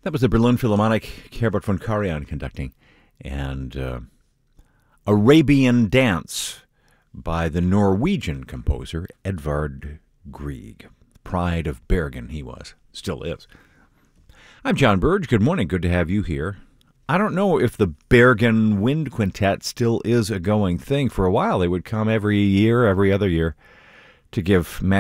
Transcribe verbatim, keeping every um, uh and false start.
That was the Berlin Philharmonic, Herbert von Karajan conducting, and uh, Arabian Dance by the Norwegian composer Edvard Grieg. Pride of Bergen he was, still is. I'm John Burge. Good morning. Good to have you here. I don't know if the Bergen Wind Quintet still is a going thing. For a while, they would come every year, every other year, to give